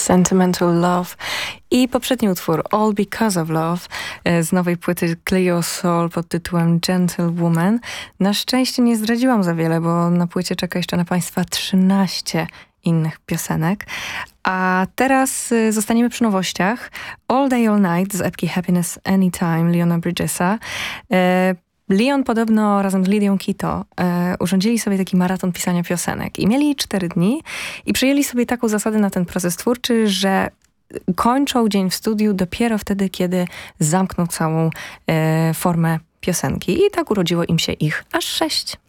Sentimental Love i poprzedni utwór All Because of Love z nowej płyty Cleo Sol pod tytułem Gentlewoman. Na szczęście nie zdradziłam za wiele, bo na płycie czeka jeszcze na Państwa 13 innych piosenek. A teraz zostaniemy przy nowościach. All Day All Night z epki Happiness Anytime Leona Bridgesa. Leon podobno razem z Lidią Kito urządzili sobie taki maraton pisania piosenek i mieli 4 dni i przyjęli sobie taką zasadę na ten proces twórczy, że kończą dzień w studiu dopiero wtedy, kiedy zamkną całą formę piosenki. I tak urodziło im się ich aż 6.